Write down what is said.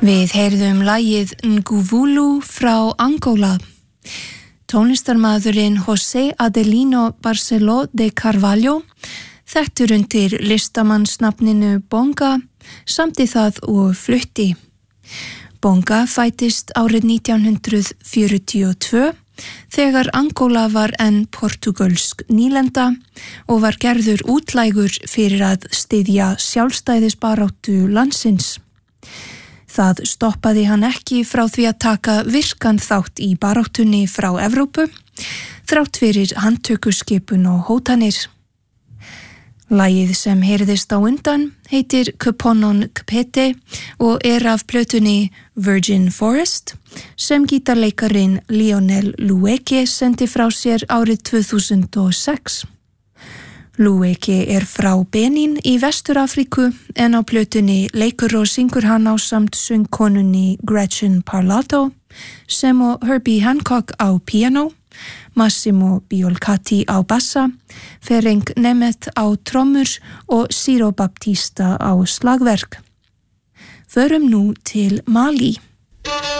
Við heyrðum lagið Nguvulu frá Angola. Tónlistarmaðurinn José Adelino Barceló de Carvalho, þekktur undir listamannsnafninu Bonga, samdi það og flutti. Bonga fæddist árið 1942 þegar Angola var enn portugalsk nýlenda og var gerður útlægur fyrir að styðja sjálfstæðisbaráttu landsins. Það stoppaði hann ekki frá því að taka virkan þátt í baráttunni frá Evrópu, þrátt fyrir handtökuskipun og hótanir. Lagið sem heyrðist á undan heitir Kuponon Kpete og af plötunni Virgin Forest sem gítarleikarin Lionel Lueke sendi frá sér árið 2006. Lueke frá Benin í Vestur-Afríku en á plötunni leikur og syngur hann ásamt söngkonunni Gretchen Parlato sem og Herbie Hancock á piano, Massimo Biolcati á bassa, Ferenc Nemeth á trommur og Ciro Baptista á slagverk. Förum nú til Mali.